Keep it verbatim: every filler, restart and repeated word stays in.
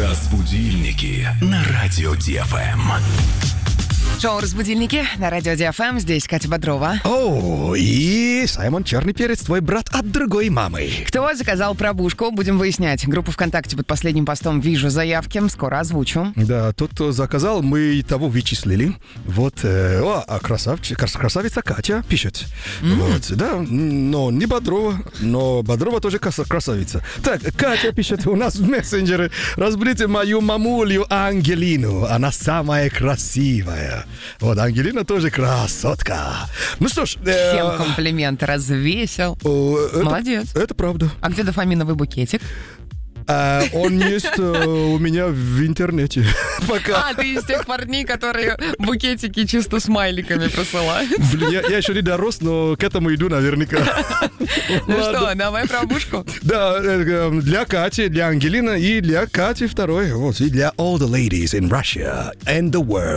Разбудильники на радио Ди Эф Эм. Шоу «Разбудильники» на радио Ди Эф Эм. Здесь Катя Бодрова. О, и Саймон Черный Перец, твой брат от другой мамы. Кто заказал пробушку, будем выяснять. Группу ВКонтакте под последним постом «Вижу заявки», скоро озвучу. Да, тот, кто заказал, мы того вычислили. Вот, э, о, а красавчик, крас- красавица Катя пишет. Mm-hmm. Вот, да, но не Бодрова, но Бодрова тоже крас- красавица. Так, Катя пишет у нас в мессенджере: разбудите мою мамулю Ангелину, она самая красивая. Вот, Ангелина тоже красотка. Ну что ж... Э, Всем комплименты развесил. О, это, Молодец. Это правда. А где дофаминовый букетик? А, он есть у меня в интернете. Пока. А, ты из тех парней, которые букетики чисто смайликами присылают. Блин, я, я еще не дорос, но к этому иду наверняка. Ну что, давай пробушку. Да, для Кати, для Ангелины и для Кати второй. Вот, и для all the ladies in Russia and the world.